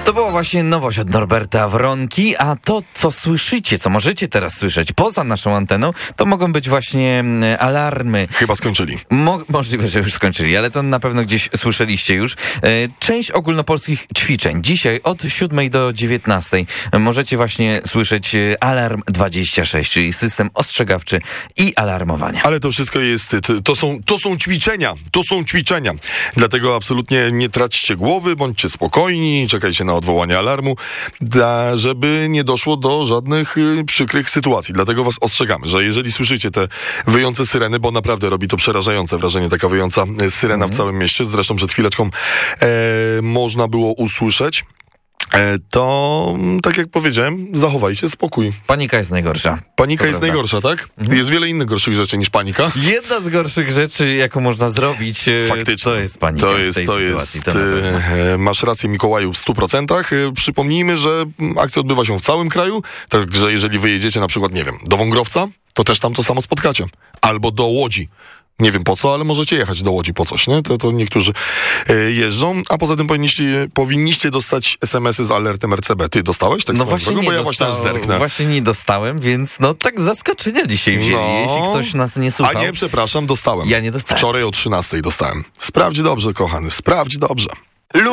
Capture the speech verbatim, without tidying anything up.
To była właśnie nowość od Norberta Wronki, a to, co słyszycie, co możecie teraz słyszeć poza naszą anteną, to mogą być właśnie alarmy. Chyba skończyli. Mo- możliwe, że już skończyli, ale to na pewno gdzieś słyszeliście już. Część ogólnopolskich ćwiczeń. Dzisiaj od siódmej do dziewiętnastej możecie właśnie słyszeć Alarm dwadzieścia sześć, czyli system ostrzegawczy i alarmowania. Ale to wszystko jest, to są, to są ćwiczenia, to są ćwiczenia. Dlatego absolutnie nie traćcie głowy, bądźcie spokojni, czekajcie na odwołanie alarmu, da, żeby nie doszło do żadnych y, przykrych sytuacji. Dlatego was ostrzegamy, że jeżeli słyszycie te wyjące syreny, bo naprawdę robi to przerażające wrażenie, taka wyjąca syrena mm. w całym mieście, zresztą przed chwileczką e, można było usłyszeć, to, tak jak powiedziałem, zachowajcie spokój. Panika jest najgorsza. Panika jest prawda. najgorsza, tak? Mhm. Jest wiele innych gorszych rzeczy niż panika. Jedna z gorszych rzeczy, jaką można zrobić, faktycznie, to jest panika to jest, w tej to sytuacji. Jest, to masz rację, Mikołaju, w stu procentach. Przypomnijmy, że akcja odbywa się w całym kraju, także jeżeli wyjedziecie na przykład, nie wiem, do Wągrowca, to też tam to samo spotkacie. Albo do Łodzi. Nie wiem po co, ale możecie jechać do Łodzi po coś, nie? To, to niektórzy y, jeżdżą, a poza tym powinniście, powinniście dostać es em esy z alertem er ce be. Ty dostałeś? Tak no właśnie drogą, nie bo ja dostał, właśnie zerknę. Właśnie nie dostałem, więc no tak zaskoczenia dzisiaj wzięli, no, jeśli ktoś nas nie słuchał. A nie, przepraszam, dostałem. Ja nie dostałem. Wczoraj o trzynastej dostałem. Sprawdź dobrze, kochany, sprawdź dobrze.